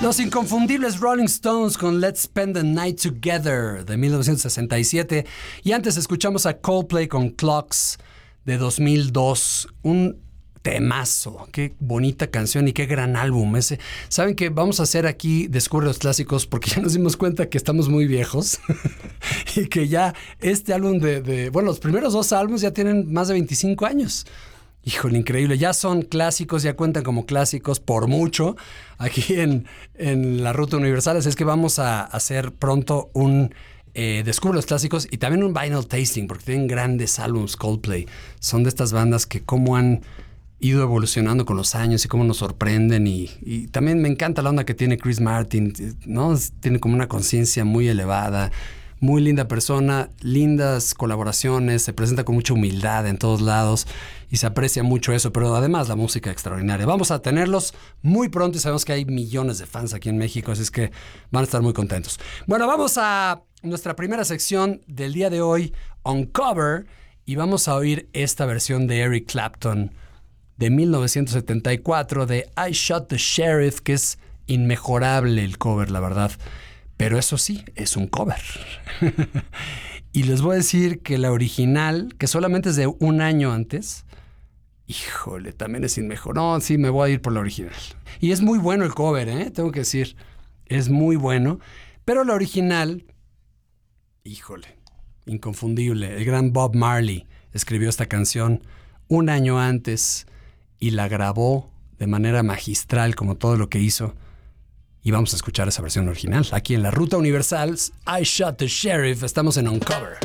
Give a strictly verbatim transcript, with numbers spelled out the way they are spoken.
Los inconfundibles Rolling Stones con Let's Spend the Night Together de mil novecientos sesenta y siete. Y antes escuchamos a Coldplay con Clocks de dos mil dos. Un temazo. Qué bonita canción y qué gran álbum ese. ¿Saben qué? Vamos a hacer aquí Descubre los Clásicos porque ya nos dimos cuenta que estamos muy viejos y que ya este álbum de, de... Bueno, los primeros dos álbumes ya tienen más de veinticinco años. Híjole, increíble. Ya son clásicos, ya cuentan como clásicos por mucho aquí en, en la Ruta Universal. Así es que vamos a hacer pronto un eh, Descubre los Clásicos y también un Vinyl Tasting, porque tienen grandes álbumes Coldplay. Son de estas bandas que cómo han ido evolucionando con los años y cómo nos sorprenden. Y, y también me encanta la onda que tiene Chris Martin, ¿no? Tiene como una conciencia muy elevada. Muy linda persona, lindas colaboraciones, se presenta con mucha humildad en todos lados y se aprecia mucho eso, pero además la música extraordinaria. Vamos a tenerlos muy pronto y sabemos que hay millones de fans aquí en México, así es que van a estar muy contentos. Bueno, vamos a nuestra primera sección del día de hoy, Uncover, y vamos a oír esta versión de Eric Clapton de mil novecientos setenta y cuatro de I Shot the Sheriff, que es inmejorable el cover, la verdad. Pero eso sí, es un cover. Y les voy a decir que la original, que solamente es de un año antes, híjole, también es inmejor. No, sí, me voy a ir por la original. Y es muy bueno el cover, ¿eh? Tengo que decir, es muy bueno. Pero la original, híjole, inconfundible. El gran Bob Marley escribió esta canción un año antes y la grabó de manera magistral, como todo lo que hizo. Y vamos a escuchar esa versión original. Aquí en la Ruta Universal, I Shot the Sheriff. Estamos en Uncover.